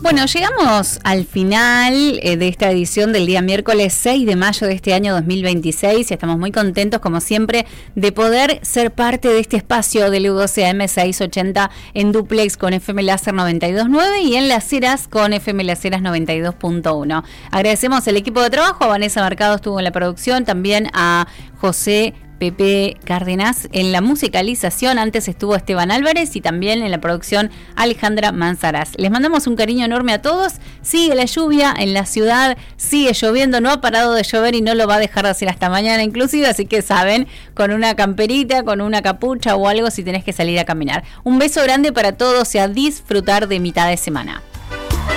Bueno, llegamos al final de esta edición del día miércoles 6 de mayo de este año 2026 y estamos muy contentos, como siempre, de poder ser parte de este espacio del U12AM 680 en duplex con FM Láser 92.9 y en Las Heras con FM Las Heras 92.1. Agradecemos al equipo de trabajo, a Vanessa Mercado estuvo en la producción, también a José Pepe Cárdenas en la musicalización, antes estuvo Esteban Álvarez y también en la producción Alejandra Manzaraz. Les mandamos un cariño enorme a todos. Sigue la lluvia en la ciudad, sigue lloviendo, no ha parado de llover y no lo va a dejar de hacer hasta mañana inclusive, así que saben, con una camperita, con una capucha o algo si tenés que salir a caminar. Un beso grande para todos y a disfrutar de mitad de semana.